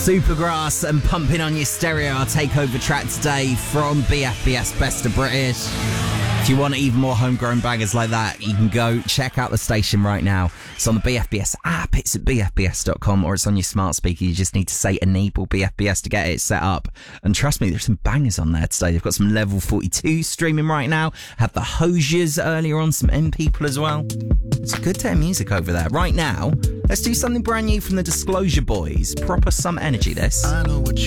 Supergrass and Pumping on Your Stereo, our takeover track today from BFBS Best of British. If you want even more homegrown bangers like that, you can go check out the station right now. It's on the BFBS app, it's at bfbs.com, or it's on your smart speaker. You just need to say enable BFBS to get it set up. And trust me, there's some bangers on there today. They've got some Level 42 streaming right now. Have the Hosiers earlier on, some M People as well. It's a good day of music over there. Right now, let's do something brand new from the Disclosure Boys. Proper Some Energy, this. I know what